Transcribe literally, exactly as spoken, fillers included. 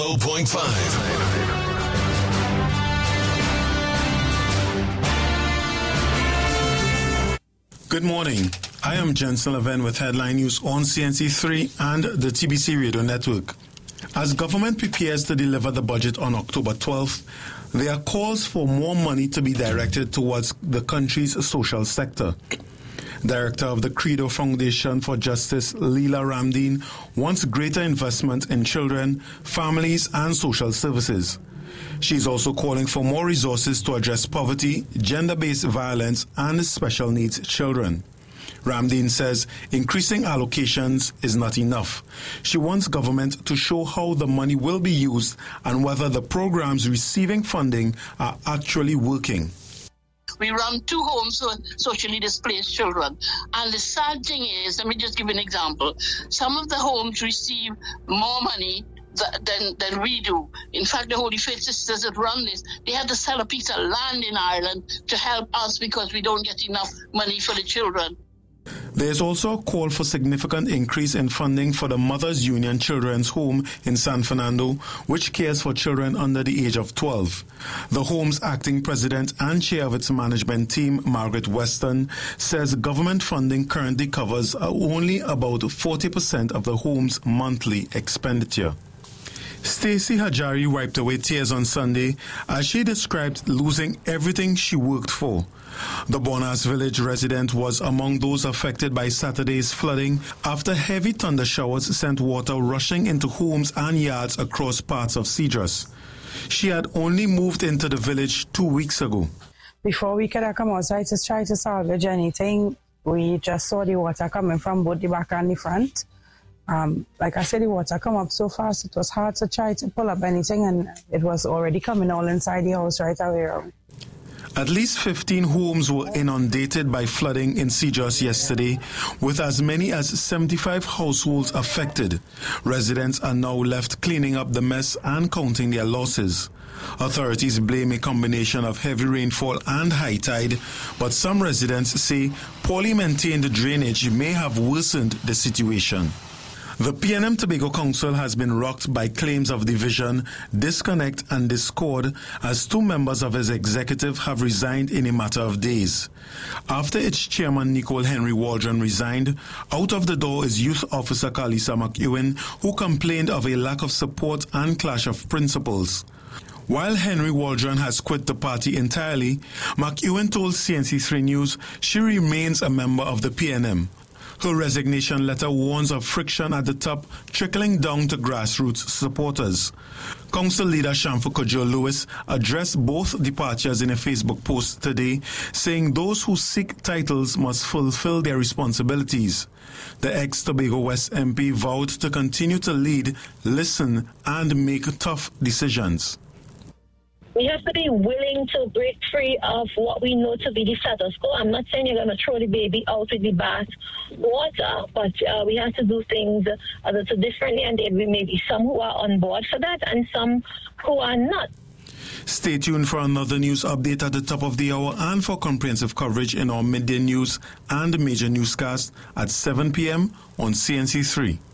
zero point five. Good morning. I am Jensen Leven with headline news on C N C three and the T B C Radio Network. As government prepares to deliver the budget on October twelfth, there are calls for more money to be directed towards the country's social sector. Director of the Credo Foundation for Justice, Leela Ramdeen, wants greater investment in children, families, and social services. She is also calling for more resources to address poverty, gender-based violence, and special needs children. Ramdeen says increasing allocations is not enough. She wants government to show how the money will be used and whether the programs receiving funding are actually working. We run two homes for socially displaced children. And the sad thing is, let me just give an example. Some of the homes receive more money than, than we do. In fact, the Holy Faith Sisters that run this, they had to sell a piece of land in Ireland to help us because we don't get enough money for the children. There is also a call for significant increase in funding for the Mothers Union Children's Home in San Fernando, which cares for children under the age of twelve. The home's acting president and chair of its management team, Margaret Weston, says government funding currently covers only about forty percent of the home's monthly expenditure. Stacey Hajari wiped away tears on Sunday as she described losing everything she worked for. The Bonas Village resident was among those affected by Saturday's flooding after heavy thunder showers sent water rushing into homes and yards across parts of Cedros. She had only moved into the village two weeks ago. Before we could have come outside to try to salvage anything, we just saw the water coming from both the back and the front. Um, like I said, the water come up so fast, it was hard to try to pull up anything, and it was already coming all inside the house right away. At least fifteen homes were inundated by flooding in Cedros yesterday, with as many as seventy-five households affected. Residents are now left cleaning up the mess and counting their losses. Authorities blame a combination of heavy rainfall and high tide, but some residents say poorly maintained drainage may have worsened the situation. The P N M Tobago Council has been rocked by claims of division, disconnect and discord as two members of its executive have resigned in a matter of days. After its chairman Nicole Henry Waldron resigned, out of the door is Youth Officer Carlisa McEwen, who complained of a lack of support and clash of principles. While Henry Waldron has quit the party entirely, McEwen told C N C three News she remains a member of the P N M. Her resignation letter warns of friction at the top trickling down to grassroots supporters. Council leader Shamfu Kojo Lewis addressed both departures in a Facebook post today, saying those who seek titles must fulfill their responsibilities. The ex-Tobago West M P vowed to continue to lead, listen, and make tough decisions. We have to be willing to break free of what we know to be the status quo. I'm not saying you're going to throw the baby out with the bath water, but uh, we have to do things a little differently, and there may be some who are on board for that and some who are not. Stay tuned for another news update at the top of the hour and for comprehensive coverage in our midday news and major newscast at seven p.m. on C N C three.